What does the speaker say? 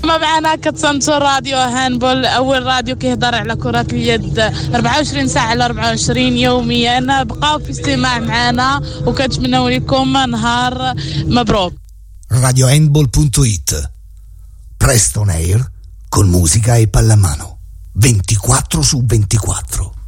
ما معنا كتسمتو راديو هاندبول، أول راديو كيهضر على كرة اليد 24 ساعة على 24 يوميا. بقاو في استماع معنا وكنتمنوا لكم نهار مبروك. radiohandball.it Presto on air con musica e pallamano 24/24.